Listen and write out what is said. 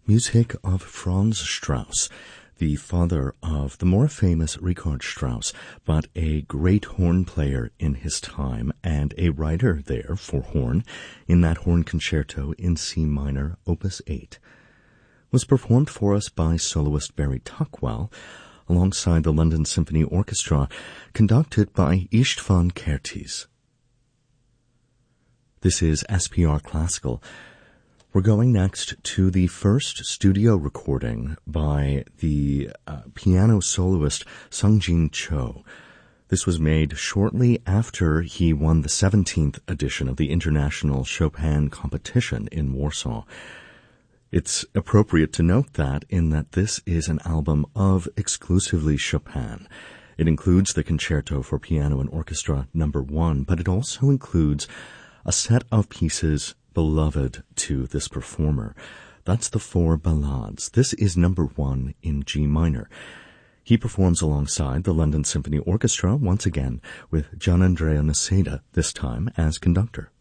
Music of Franz Strauss, the father of the more famous Richard Strauss, but a great horn player in his time and a writer there for horn in that horn concerto in C minor, Opus 8, was performed for us by soloist Barry Tuckwell alongside the London Symphony Orchestra, conducted by István Kertész. This is SPR Classical. We're going next to the first studio recording by the piano soloist Sungjin Cho. This was made shortly after he won the 17th edition of the International Chopin Competition in Warsaw. It's appropriate to note that in that this is an album of exclusively Chopin. It includes the Concerto for Piano and Orchestra No. 1, but it also includes a set of pieces beloved to this performer. That's the 4 ballades. This is No. 1 in G minor. He performs alongside the London Symphony Orchestra once again with Gianandrea Niceda, this time as conductor.